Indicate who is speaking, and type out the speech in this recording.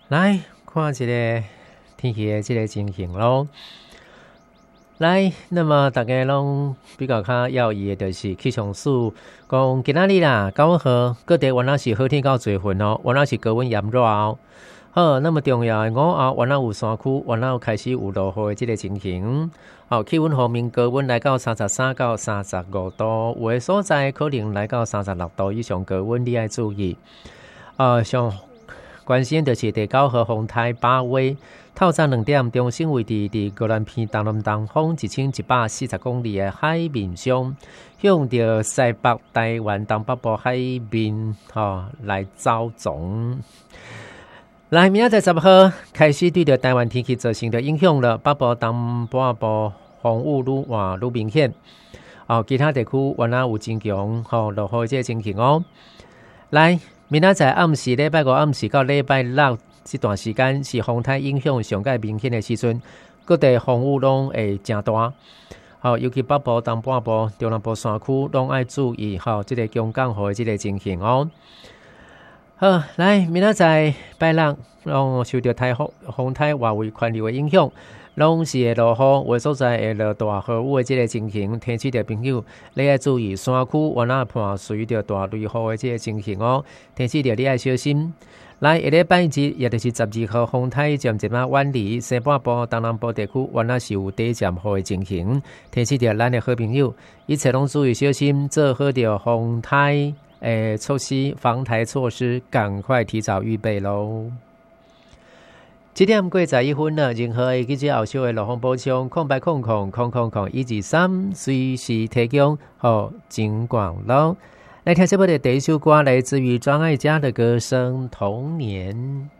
Speaker 1: 来看一个天气的这个情形咯。来，那么大家拢比较要义的，就是气象署讲今仔日啦，9号各地原来是好天到最云哦，原来是高温炎热哦。好，那么重要的5号原来有山区，原来开始有落雨的这个情形。好，气温方面，高温来到33到35度，有的所在可能来到36度以上高温，你要注意。上关心就是第9号风台把威，透早2点，中心位置伫高兰片东南东风1140公里的海面上，向着西北台湾东北部海面来走动。来，明仔载10号开始对着台湾天气造成的影响了，北部东半部风雨愈换愈明显。其他地区原来有增强落雨这个情形哦。来，明仔载暗时礼拜5暗时到礼拜6这段时间是风台影响上界明显的时阵，各地风雨拢会真大。尤其北部、东半部、中南部山区拢要注意这个强降雨的这个情形哦。好，来，明仔载拜六，拢受到风台外围环流的影响，拢是会落雨，有所在会落大雨的这个情形。天气的朋友，你要注意山区原来伴随着大雷雨的这个情形哦。天气的你要小心。来，下礼拜日，也就是12号，风台渐渐远离西半部、东南部地区，原来是有短暂雨的情形。天气的咱的好朋友，一切拢注意小心，做好着风台措施、防台措施，赶快提早预备咯。7点过11分了，任何的记者后续的路况补充，080000000123随时提供和警广咯。来听这部的第一首歌，来自于张艾嘉的歌声《童年》。